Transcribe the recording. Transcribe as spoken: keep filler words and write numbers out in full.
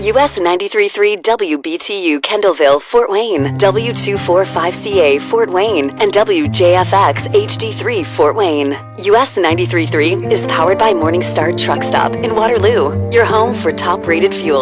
U S ninety-three point three W B T U Kendallville, Fort Wayne, W two forty-five C A Fort Wayne, and W J F X H D three Fort Wayne. U S ninety-three point three is powered by Morningstar Truck Stop in Waterloo, your home for top-rated fuel.